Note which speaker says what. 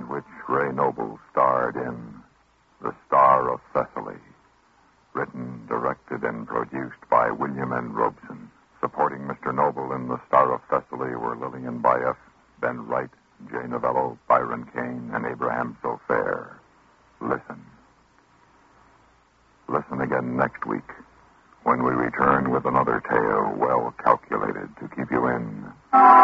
Speaker 1: in which Ray Noble starred in The Star of Thessaly. Written, directed, and produced by William N. Robeson. Supporting Mr. Noble in The Star of Thessaly were Lillian Bayef, Ben Wright, Jay Novello, Byron Kane, and Abraham Sofair. Listen. Listen again next week when we return with another tale well calculated to keep you in